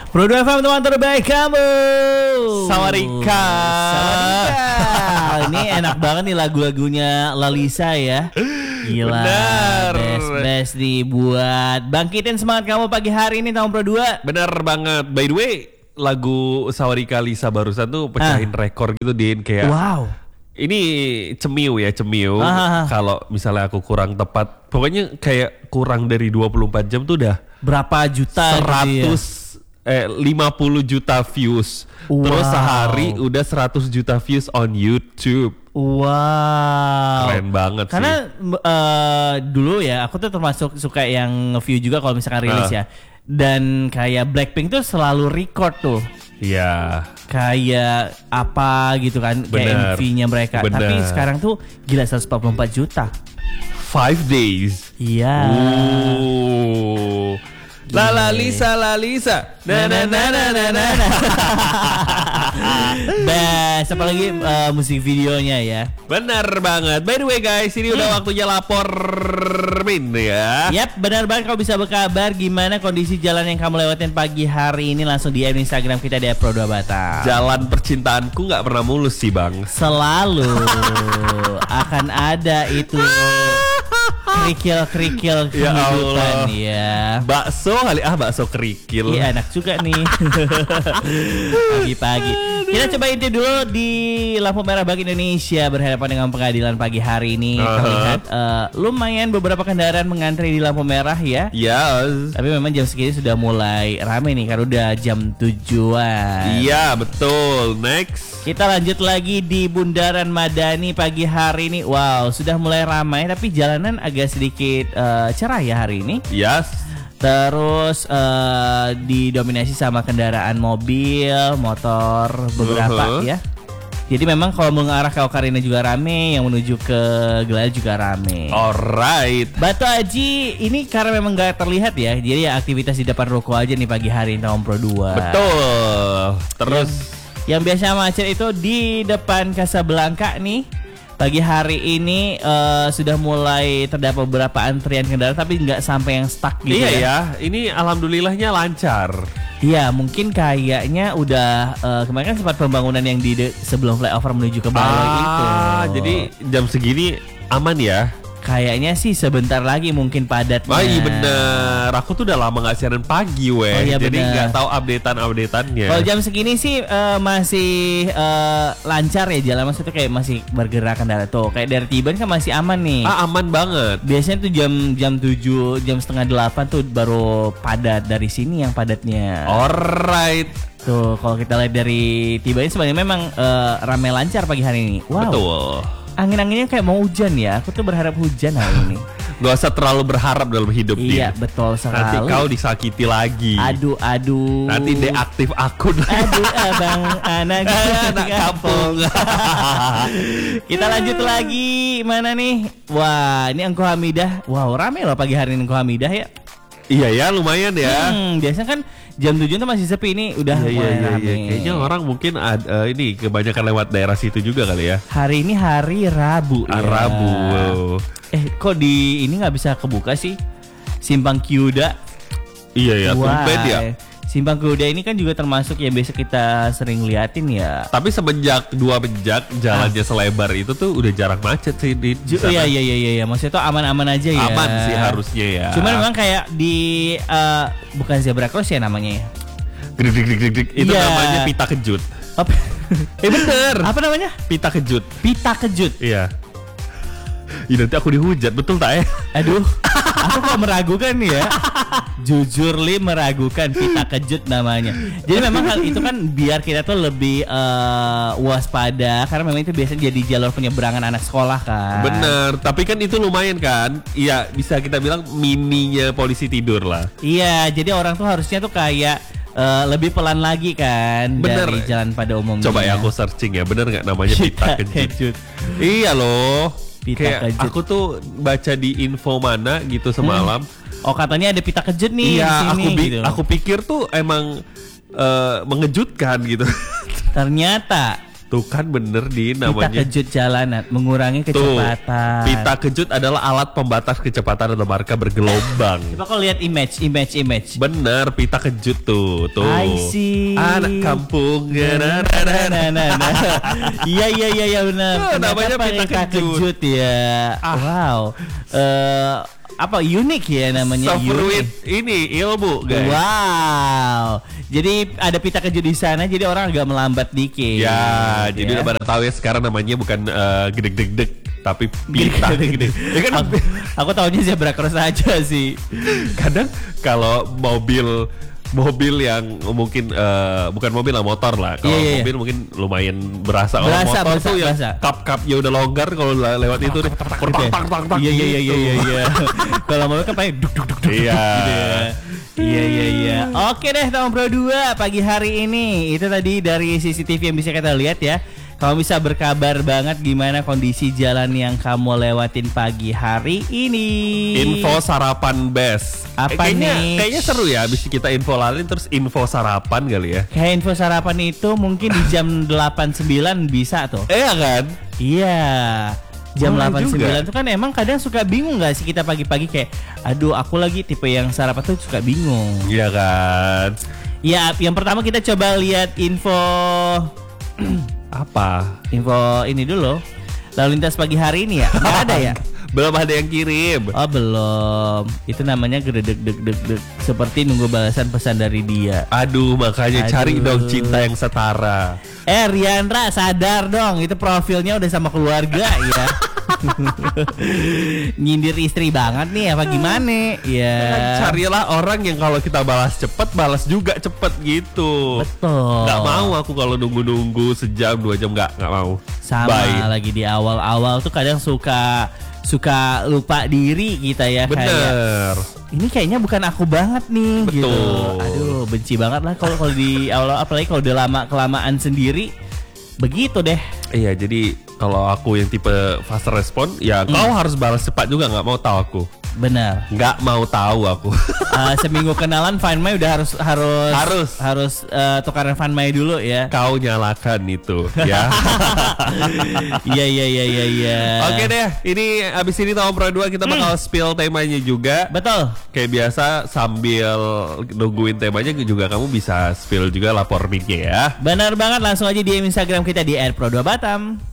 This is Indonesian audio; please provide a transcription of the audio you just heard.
Pro 2 FM teman terbaik kamu. Sawadika. Ini enak banget nih lagu-lagunya Lalisa ya. Gila, Bener. best nih buat bangkitin semangat kamu pagi hari ini tahun Pro 2. Bener banget. By the way, lagu Sawadika Lisa barusan tuh pecahin rekor gitu Din. Kayak Wow. ini cemiu. Kalau misalnya aku kurang tepat, pokoknya kayak kurang dari 24 jam tuh udah Berapa juta 50 juta views. Wow. Terus sehari udah 100 juta views on YouTube. Wow. Keren banget sih. Karena dulu ya aku tuh termasuk suka yang nge-view juga kalau misalkan rilis ya. Dan kayak Blackpink tuh selalu record tuh. Iya. Kayak apa gitu kan, kayak MV-nya mereka. Bener. Tapi sekarang tuh gila 144 juta. 5 days. Iya. Lala Lisa. Best, apalagi musik videonya ya. Benar banget. By the way guys, ini udah waktunya lapor Min ya. Yap, benar banget. Kalau bisa berkabar gimana kondisi jalan yang kamu lewatin pagi hari ini, langsung di Instagram kita di Pro2 Batam. Jalan percintaanku nggak pernah mulus sih bang. Selalu akan ada itu kerikil Ya kehidupan Allah. ya. Bakso kali bakso kerikil. Iya, enak juga nih. Pagi-pagi. Kita coba intip dulu di lampu merah Bank Indonesia berhadapan dengan pengadilan pagi hari ini. Terlihat lumayan beberapa kendaraan mengantri di lampu merah ya. Yes. Tapi memang jam segini sudah mulai rame nih karena udah jam 7-an. Iya betul. Next. Kita lanjut lagi di Bundaran Madani pagi hari ini. Wow, sudah mulai ramai tapi jalanan agak sedikit cerah ya hari ini. Yes. Terus didominasi sama kendaraan mobil, motor beberapa ya. Jadi memang kalau mengarah ke Ocarina juga rame, yang menuju ke Gelaya juga rame. Alright. Batu Aji ini karena memang gak terlihat ya, jadi ya aktivitas di depan ruko aja nih pagi hari ini tahun Pro 2. Betul. Terus Yang biasa macet itu di depan Casablanca nih. Pagi hari ini sudah mulai terdapat beberapa antrian kendaraan tapi nggak sampai yang stuck gitu iya ya. ya, ini alhamdulillahnya lancar. Iya, mungkin kayaknya udah kemarin kan sempat pembangunan yang di sebelum flyover menuju ke Balai itu. Jadi jam segini aman ya? Kayaknya sih sebentar lagi mungkin padatnya. Oh iya bener, aku tuh udah lama gak siaran pagi weh. Oh, iya, jadi bener. gak tahu updateannya. Kalau jam segini sih masih lancar ya jalan, maksudnya kayak masih bergerak kendaraan tuh. Kayak dari Tiban kan masih aman nih. Aman banget. Biasanya tuh jam 7, jam setengah 8 tuh baru padat, dari sini yang padatnya. Alright. Tuh kalau kita lihat dari Tiban sebenarnya memang ramai lancar pagi hari ini. Wow. Betul. Angin-anginnya kayak mau hujan ya. Aku tuh berharap hujan hari ini. Gak usah terlalu berharap dalam hidup Iya, dia. betul sekali. Nanti kau disakiti lagi. Aduh. Nanti deaktif akun. Aduh, abang anak kampung. Kita lanjut lagi. Mana nih? Wah, ini Engko Hamidah. Wow, rame loh pagi hari ini Engko Hamidah ya. Iya ya, lumayan ya. Biasanya kan jam 7 tuh masih sepi, ini udah mulai rame. Kayaknya orang mungkin ini kebanyakan lewat daerah situ juga kali ya. Hari ini hari Rabu ya. Rabu. Wow. Kok di ini nggak bisa kebuka sih? Simpang Kyuda. Iya ya, tumben ya. Simpang Kuda ini kan juga termasuk yang biasa kita sering liatin ya. Tapi semenjak 2 bejak jalannya selebar itu tuh udah jarang macet sih di sana. Iya. Maksudnya tuh aman-aman aja ya. Aman sih harusnya ya. Cuman memang kayak di bukan zebra cross ya namanya ya. Grik. Itu Iya. namanya pita kejut. Apa? Bener. Apa namanya? Pita kejut. Pita kejut. Iya. Ih, nanti aku dihujat, betul tak ya? Aduh, aku kok meragukan nih ya. Jujur Li meragukan, pita kejut namanya. Jadi memang hal itu kan biar kita tuh lebih waspada, karena memang itu biasanya jadi jalur penyeberangan anak sekolah kan. Bener, tapi kan itu lumayan kan? Iya, bisa kita bilang mininya polisi tidur lah. Iya, jadi orang tuh harusnya tuh kayak lebih pelan lagi kan. Bener. Dari jalan pada umumnya. Coba ya aku searching ya, bener nggak namanya pita kejut? Iya loh. Pita Kayak kejut. aku tuh baca di info mana gitu semalam. Oh, katanya ada pita kejut nih Iya, di sini gitu. aku pikir tuh emang mengejutkan gitu. Ternyata Tuh kan bener di Pita namanya. kejut jalanan mengurangi kecepatan. Pita kejut adalah alat pembatas kecepatan atau marka bergelombang. Coba kau lihat image. Bener, pita kejut tuh. I see. Anak kampung. Iya benar. Namanya pita kejut ya. Wow. Apa unik ya namanya? Sofruit ini ilmu guys. Wow. Jadi ada pita kejut di sana, jadi orang agak melambat dikit. Ya, jadi udah pada tahu ya sekarang namanya bukan gedeg-deg tapi pita. Gede. Ya kan aku tahunya zebra cross aja sih. Kadang kalau mobil yang mungkin bukan mobil lah, motor lah. Kalau mobil mungkin lumayan berasa. Kalau motor tuh ya kap-kapnya udah longgar kalau lewat itu deh. Iya. Kalau mobil kan pakai duk. Iya. Oke deh teman Pro 2 pagi hari ini. Itu tadi dari CCTV yang bisa kita lihat ya. Kamu bisa berkabar banget gimana kondisi jalan yang kamu lewatin pagi hari ini. Info sarapan best. Apa nih? Kayaknya seru ya abis kita info lalin terus info sarapan kali ya. Kayak info sarapan itu mungkin di jam 8-9 bisa tuh. Iya kan? Iya. Jam 8-9 juga. itu kan emang kadang suka bingung gak sih kita pagi-pagi kayak aduh aku lagi tipe yang sarapan tuh suka bingung. Iya kan? Ya yang pertama kita coba lihat info Apa? Info ini dulu. Lalu lintas pagi hari ini ya? Nggak ada ya? Belum ada yang kirim. Oh belum. Itu namanya gedeg. Seperti nunggu balasan pesan dari dia. Aduh makanya cari dong cinta yang setara. Riandra sadar dong. Itu profilnya udah sama keluarga ya. Nyindir istri banget nih apa gimana ya. Carilah orang yang kalau kita balas cepet, balas juga cepet gitu. Betul. Gak mau aku kalau nunggu sejam 2 jam, gak mau. Sama. Bye. Lagi di awal tuh kadang suka lupa diri kita ya. Bener. Kayak ini kayaknya bukan aku banget nih. Betul. Gitu. Aduh benci banget lah kalau di awal, apalagi kalau udah lama kelamaan sendiri. Begitu deh. Iya, jadi kalau aku yang tipe fast respon, ya kau harus balas cepat juga, nggak mau tahu aku. Benar. Nggak mau tahu aku. Seminggu kenalan Find My udah harus tukaran Find My dulu ya. Kau nyalakan itu, ya. Iya. Oke deh, ini abis ini tahun Pro 2 kita bakal spill temanya juga. Betul. Kayak biasa sambil nungguin temanya juga kamu bisa spill juga lapor mic-nya ya. Benar banget, langsung aja DM Instagram kita di @pro2batam.